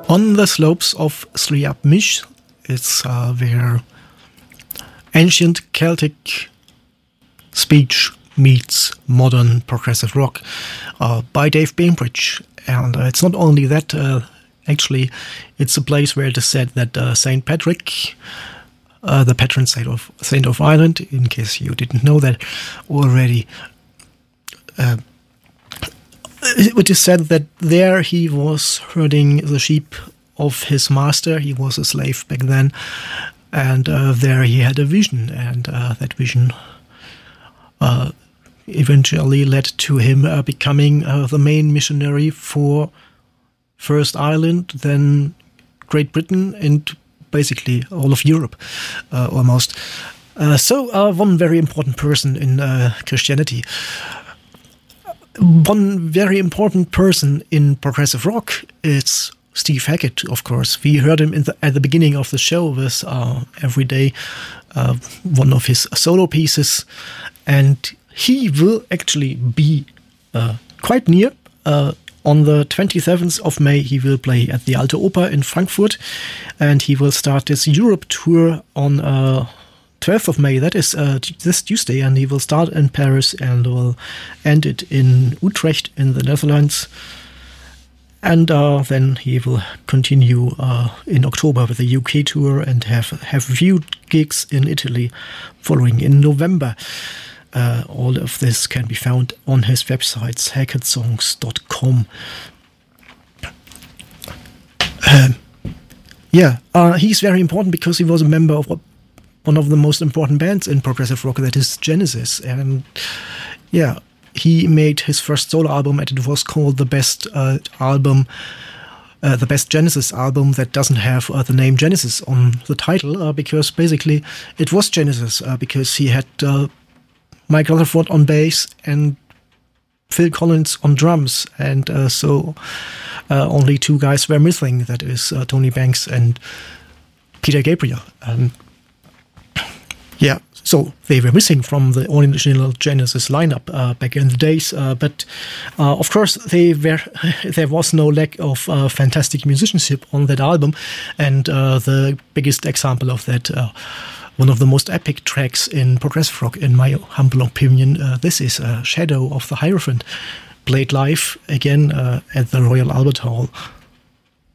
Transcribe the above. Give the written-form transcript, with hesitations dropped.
On the slopes of Sliab Mish, it's where ancient Celtic speech meets modern progressive rock by Dave Bainbridge. And it's not only that, actually, it's a place where it is said that St. Patrick, the patron saint of Ireland, in case you didn't know that already, it is said that there he was herding the sheep of his master. He was a slave back then, and there he had a vision, and that vision eventually led to him becoming the main missionary for first Ireland, then Great Britain, and basically all of Europe, almost. So one very important person in Christianity. One very important person in progressive rock is Steve Hackett, of course. We heard him at the beginning of the show with Every Day, one of his solo pieces. And he will actually be quite near. On the 27th of May, he will play at the Alte Oper in Frankfurt. And he will start his Europe tour on 12th of May, that is this Tuesday, and he will start in Paris and will end it in Utrecht in the Netherlands. And then he will continue in October with the UK tour and have a few gigs in Italy following in November. All of this can be found on his website, hackettsongs.com. He's very important because he was a member of one of the most important bands in progressive rock, that is Genesis. And he made his first solo album, and it was called the best Genesis album that doesn't have the name Genesis on the title, because basically it was Genesis, because he had Mike Rutherford on bass and Phil Collins on drums, and so only two guys were missing, that is Tony Banks and Peter Gabriel. So they were missing from the original Genesis lineup back in the days. But of course, there was no lack of fantastic musicianship on that album. And the biggest example of that, one of the most epic tracks in progressive rock, in my humble opinion, this is Shadow of the Hierophant, played live again at the Royal Albert Hall.